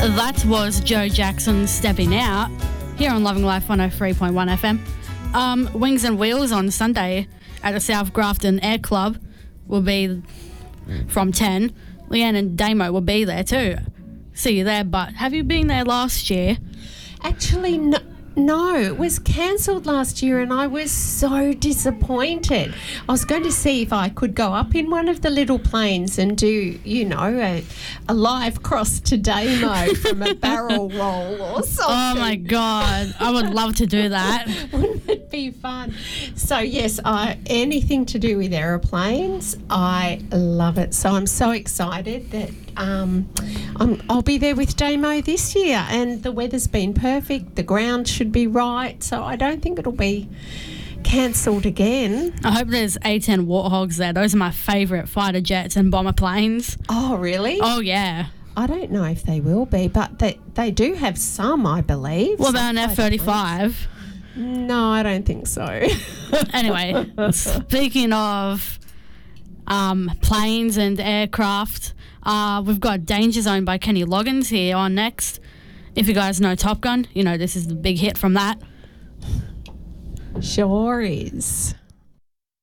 That was Joe Jackson Stepping Out here on Loving Life 103.1 FM. Wings and Wheels on Sunday at the South Grafton Air Club will be from 10. Leanne and Damo will be there too. See you there, but have you been there last year? Actually, no, it was cancelled last year and I was so disappointed. I was going to see if I could go up in one of the little planes and do, a live cross to Damo from a barrel roll or something. Oh my God, I would love to do that. Wouldn't it be fun? So yes, anything to do with aeroplanes, I love it. So I'm so excited that I'll be there with Damo this year, and the weather's been perfect. The ground should be right, so I don't think it'll be cancelled again. I hope there's A-10 Warthogs there. Those are my favourite fighter jets and bomber planes. Oh, really? Oh, yeah. I don't know if they will be, but they do have some, I believe. What about an F-35? No, I don't think so. Anyway, speaking of planes and aircraft, we've got Danger Zone by Kenny Loggins here on next. If you guys know Top Gun, this is the big hit from that. Sure is.